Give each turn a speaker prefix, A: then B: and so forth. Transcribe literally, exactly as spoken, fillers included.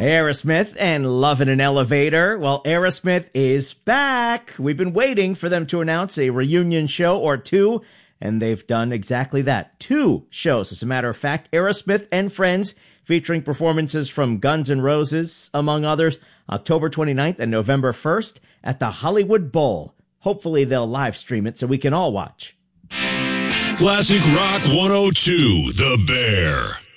A: Aerosmith and Love in an Elevator. Well, Aerosmith is back. We've been waiting for them to announce a reunion show or two, and they've done exactly that. Two shows, as a matter of fact. Aerosmith and Friends, featuring performances from Guns N' Roses, among others, October twenty-ninth and November first at the Hollywood Bowl. Hopefully they'll live stream it so we can all watch.
B: Classic Rock one oh two, The Bear.